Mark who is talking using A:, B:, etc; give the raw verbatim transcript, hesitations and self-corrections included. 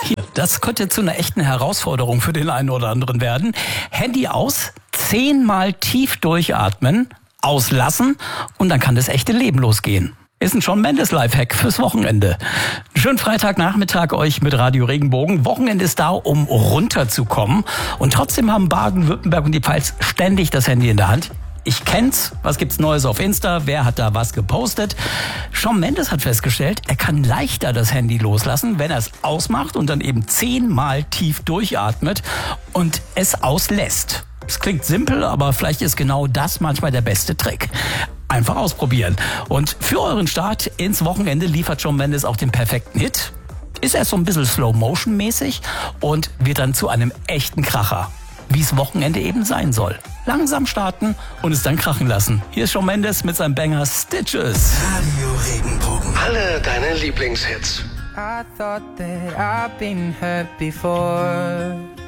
A: Hier, das könnte zu einer echten Herausforderung für den einen oder anderen werden. Handy aus, zehnmal tief durchatmen, auslassen und dann kann das echte Leben losgehen. Ist ein Shawn Mendes Lifehack fürs Wochenende. Schönen Freitagnachmittag euch mit Radio Regenbogen. Wochenende ist da, um runterzukommen. Und trotzdem haben Baden-Württemberg und die Pfalz ständig das Handy in der Hand. Ich kenn's. Was gibt's Neues auf Insta? Wer hat da was gepostet? Shawn Mendes hat festgestellt, er kann leichter das Handy loslassen, wenn er es ausmacht und dann eben zehnmal tief durchatmet und es auslässt. Es klingt simpel, aber vielleicht ist genau das manchmal der beste Trick. Einfach ausprobieren. Und für euren Start ins Wochenende liefert Shawn Mendes auch den perfekten Hit. Ist erst so ein bisschen Slow-Motion-mäßig und wird dann zu einem echten Kracher. Wie es Wochenende eben sein soll. Langsam starten und es dann krachen lassen. Hier ist Shawn Mendes mit seinem Banger Stitches.
B: Radio Regenbogen.
C: Alle deine Lieblingshits.
D: I thought that I've been hurt before.